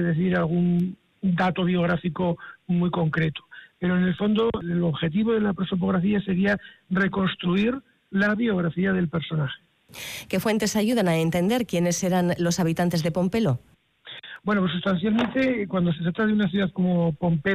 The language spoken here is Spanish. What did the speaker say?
de decir algún dato biográfico muy concreto. Pero en el fondo el objetivo de la prosopografía sería reconstruir la biografía del personaje. ¿Qué fuentes ayudan a entender quiénes eran los habitantes de Pompelo? Bueno, pues sustancialmente cuando se trata de una ciudad como Pompelo,